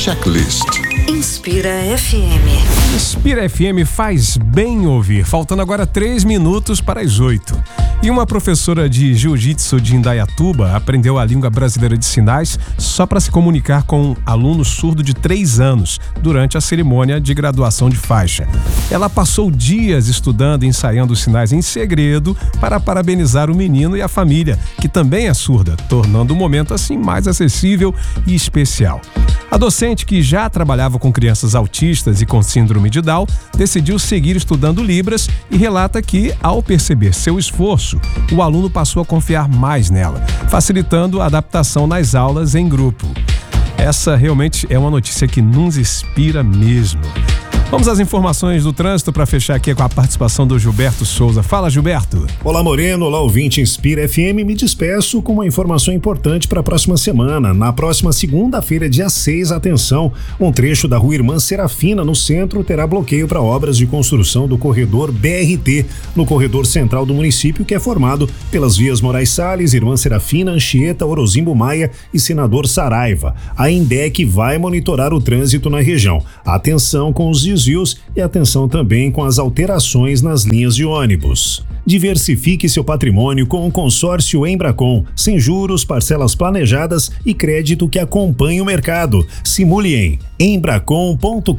Checklist. Inspira FM. Inspira FM faz bem ouvir. Faltando agora 3 minutos para as 8. E uma professora de jiu-jitsu de Indaiatuba aprendeu a língua brasileira de sinais só para se comunicar com um aluno surdo de 3 anos durante a cerimônia de graduação de faixa. Ela passou dias estudando e ensaiando os sinais em segredo para parabenizar o menino e a família, que também é surda, tornando o momento assim mais acessível e especial. A docente, que já trabalhava com crianças autistas e com síndrome de Down, decidiu seguir estudando Libras e relata que, ao perceber seu esforço, o aluno passou a confiar mais nela, facilitando a adaptação nas aulas em grupo. Essa realmente é uma notícia que nos inspira mesmo. Vamos às informações do trânsito para fechar aqui com a participação do Gilberto Souza. Fala, Gilberto. Olá, Moreno. Olá, ouvinte Inspira FM. Me despeço com uma informação importante para a próxima semana. Na próxima segunda-feira, dia 6, atenção, um trecho da Rua Irmã Serafina, no centro, terá bloqueio para obras de construção do corredor BRT, no corredor central do município, que é formado pelas vias Moraes Salles, Irmã Serafina, Anchieta, Orozimbo Maia e Senador Saraiva. A INDEC vai monitorar o trânsito na região. Atenção com os desvios e atenção também com as alterações nas linhas de ônibus. Diversifique seu patrimônio com o consórcio Embracon, sem juros, parcelas planejadas e crédito que acompanhe o mercado. Simule em embracon.com.br.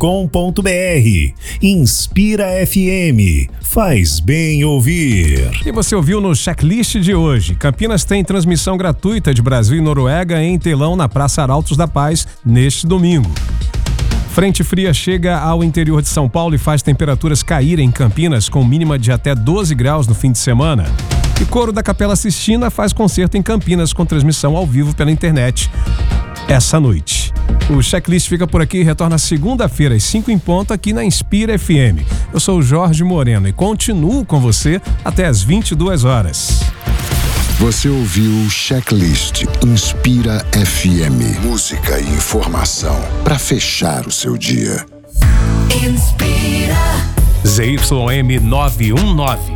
Inspira FM. Faz bem ouvir. E você ouviu no checklist de hoje. Campinas tem transmissão gratuita de Brasil e Noruega em telão na Praça Arautos da Paz neste domingo. Frente fria chega ao interior de São Paulo e faz temperaturas caírem em Campinas, com mínima de até 12 graus no fim de semana. E Coro da Capela Sistina faz concerto em Campinas com transmissão ao vivo pela internet essa noite. O checklist fica por aqui e retorna segunda-feira às 5 em ponto aqui na Inspira FM. Eu sou o Jorge Moreno e continuo com você até às 22 horas. Você ouviu o Checklist Inspira FM. Música e informação para fechar o seu dia. Inspira. ZYM 919,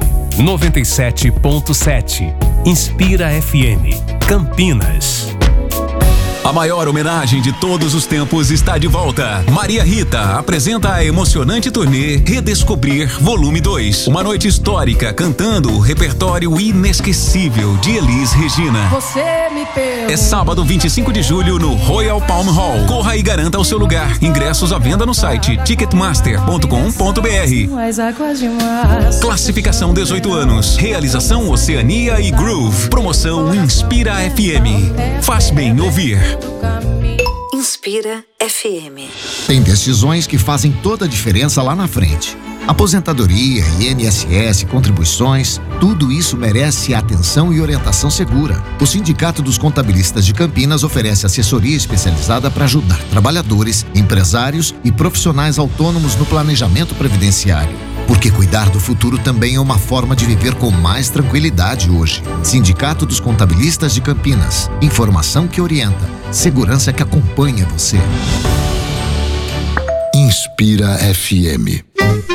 97.7. Inspira FM, Campinas. A maior homenagem de todos os tempos está de volta. Maria Rita apresenta a emocionante turnê Redescobrir Volume 2. Uma noite histórica cantando o repertório inesquecível de Elis Regina. Você me pegou. É sábado 25 de julho no Royal Palm Hall. Corra e garanta o seu lugar. Ingressos à venda no site ticketmaster.com.br. Classificação 18 anos. Realização Oceania e Groove. Promoção Inspira FM. Faz bem ouvir. Inspira FM. Tem decisões que fazem toda a diferença lá na frente. Aposentadoria, INSS, contribuições, tudo isso merece atenção e orientação segura. O Sindicato dos Contabilistas de Campinas oferece assessoria especializada para ajudar trabalhadores, empresários e profissionais autônomos no planejamento previdenciário. Porque cuidar do futuro também é uma forma de viver com mais tranquilidade hoje. Sindicato dos Contabilistas de Campinas. Informação que orienta. Segurança que acompanha você. Inspira FM.